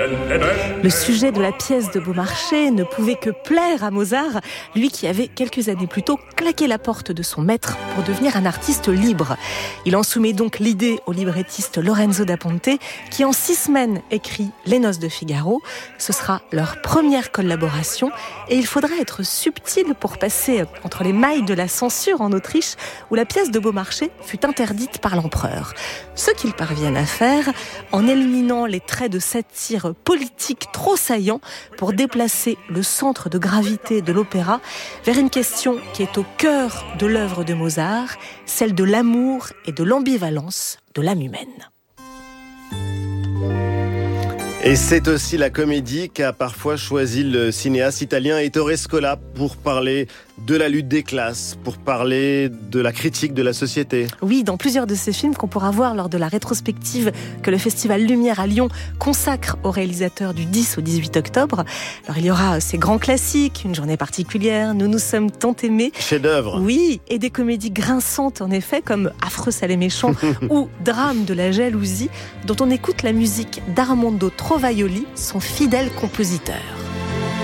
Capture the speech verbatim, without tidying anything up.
Le sujet de la pièce de Beaumarchais ne pouvait que plaire à Mozart, lui qui avait quelques années plus tôt claqué la porte de son maître pour devenir un artiste libre. Il en soumet donc l'idée au librettiste Lorenzo da Ponte, qui en six semaines écrit Les Noces de Figaro. Ce sera leur première collaboration et il faudra être subtil pour passer entre les mailles de la censure en Autriche, où la pièce de Beaumarchais fut interdite par l'empereur. Ce qu'ils parviennent à faire en éliminant les traits de satire politique trop saillants pour déplacer le centre de gravité de l'opéra vers une question qui est au cœur de l'œuvre de Mozart, celle de l'amour et de l'ambivalence de l'âme humaine. Et c'est aussi la comédie qu'a parfois choisi le cinéaste italien Ettore Scola pour parler de la lutte des classes, pour parler de la critique de la société. Oui, dans plusieurs de ces films qu'on pourra voir lors de la rétrospective que le Festival Lumière à Lyon consacre au réalisateur du dix au dix-huit octobre. Alors il y aura ces grands classiques, Une journée particulière, Nous nous sommes tant aimés. Chef-d'œuvre. Oui, et des comédies grinçantes en effet, comme Affreux sale et méchant ou Drame de la jalousie, dont on écoute la musique d'Armando Trovaioli, son fidèle compositeur.